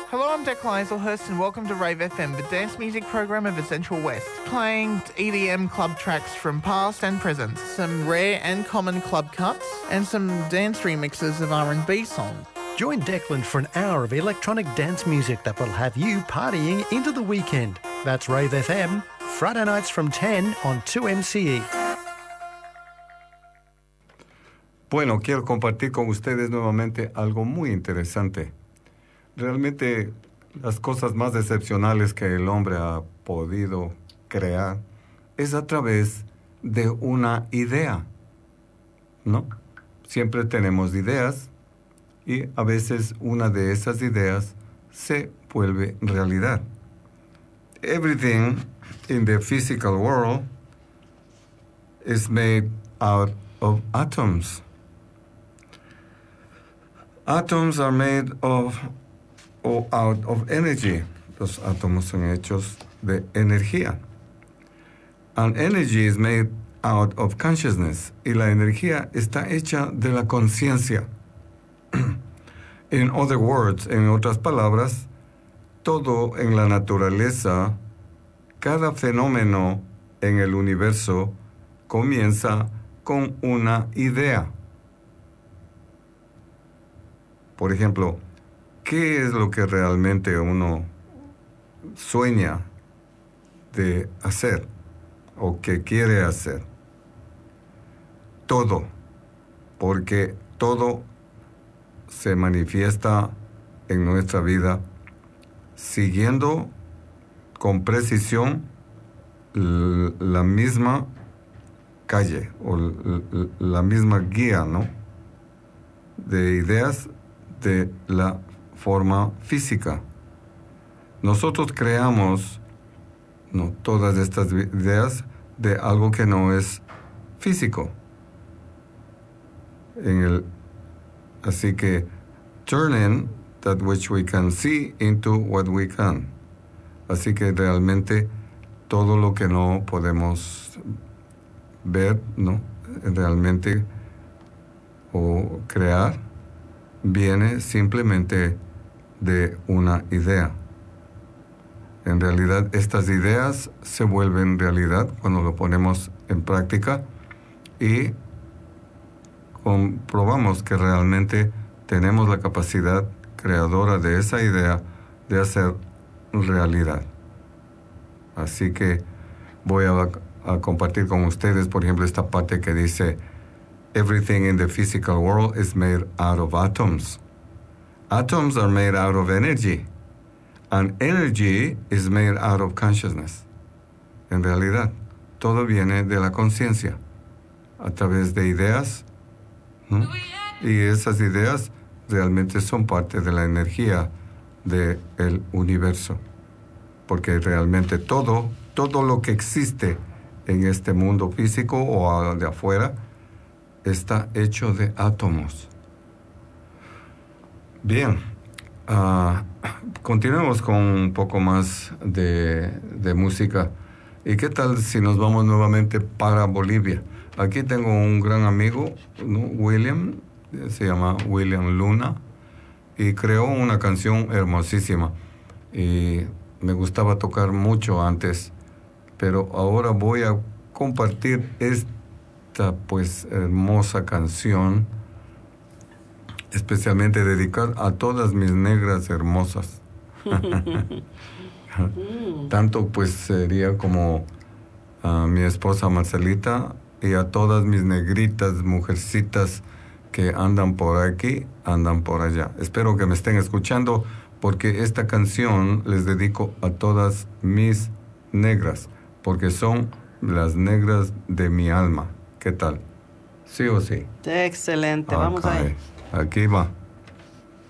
Hello, I'm Declan Hazelhurst and welcome to Rave FM, the dance music program of Essential West, playing EDM club tracks from past and present, some rare and common club cuts, and some dance remixes of R&B songs. Join Declan for an hour of electronic dance music that will have you partying into the weekend. That's Rave FM, Friday nights from 10 on 2MCE. Bueno, quiero compartir con ustedes nuevamente algo muy interesante. Realmente las cosas más excepcionales que el hombre ha podido crear es a través de una idea, ¿no? Siempre tenemos ideas y a veces una de esas ideas se vuelve realidad. Everything in the physical world is made out of atoms. Atoms are made out of energy. Los átomos son hechos de energía. And energy is made out of consciousness. Y la energía está hecha de la conciencia. In other words, en otras palabras, todo en la naturaleza, cada fenómeno en el universo comienza con una idea. Por ejemplo, ¿qué es lo que realmente uno sueña de hacer o que quiere hacer? Todo, porque todo se manifiesta en nuestra vida siguiendo con precisión la misma calle o la misma guía, ¿no? De ideas de la forma física. Nosotros creamos, ¿no?, todas estas ideas de algo que no es físico. Así que turning that which we can see into what we can. Así que realmente todo lo que no podemos ver, ¿no?, realmente o crear viene simplemente de una idea. En realidad, estas ideas se vuelven realidad cuando lo ponemos en práctica y comprobamos que realmente tenemos la capacidad creadora de esa idea de hacer realidad. Así que voy a compartir con ustedes, por ejemplo, esta parte que dice: Everything in the physical world is made out of atoms. Atoms are made out of energy. And energy is made out of consciousness. En realidad, todo viene de la conciencia, a través de ideas, ¿no? Y esas ideas realmente son parte de la energía del universo. Porque realmente todo lo que existe en este mundo físico o de afuera está hecho de átomos. Bien, continuemos con un poco más de música. ¿Y qué tal si nos vamos nuevamente para Bolivia? Aquí tengo un gran amigo, ¿no?, William, se llama William Luna, y creó una canción hermosísima. Y me gustaba tocar mucho antes, pero ahora voy a compartir esta pues hermosa canción, especialmente dedicada a todas mis negras hermosas. Tanto pues sería como a mi esposa Marcelita y a todas mis negritas mujercitas que andan por aquí, andan por allá. Espero que me estén escuchando, porque esta canción les dedico a todas mis negras, porque son las negras de mi alma. ¿Qué tal? ¿Sí o sí? Excelente, vamos ahí. Aquí va.